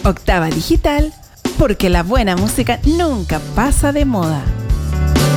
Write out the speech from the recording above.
Octava Digital, porque la buena música nunca pasa de moda.